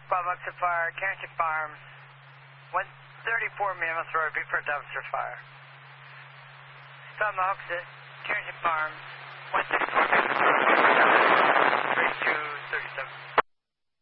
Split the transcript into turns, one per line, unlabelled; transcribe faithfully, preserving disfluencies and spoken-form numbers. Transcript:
twelve Oxford Fire, Carrington Farms, one thirty-four Mammoth Road, be for a dumpster fire. twelve Oxford, Carrington Farms, one thirty-four